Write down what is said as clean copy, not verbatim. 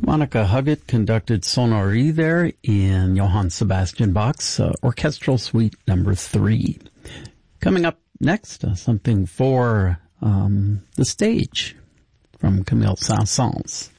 Monica Huggett conducted Sonnerie there in Johann Sebastian Bach's Orchestral Suite Number 3. Coming up next, something for the stage from Camille Saint-Saëns.